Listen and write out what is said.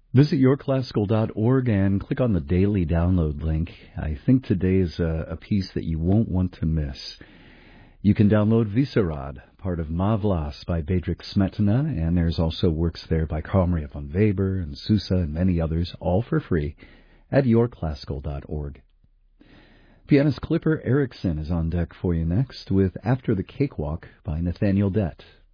Visit yourclassical.org and click on the daily download link. I think today is a piece that you won't want to miss. You can download Visarad, part of Mavlas by Bedřich Smetana, and there's also works there by Karl von Weber and Sousa and many others, all for free at yourclassical.org. Pianist Clipper Erickson is on deck for you next with After the Cakewalk by Nathaniel Dett.